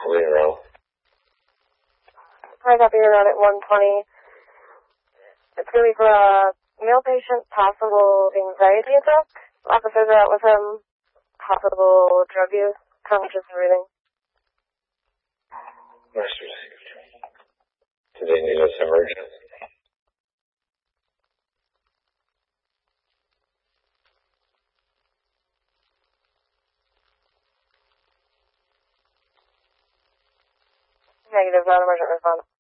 Lero. Hi, copy around at 120. It's going to be for a male patient, possible anxiety attack. I'll have to figure out with him possible drug use, conscious breathing. Do they need us emergent? Negative, non-emergent response.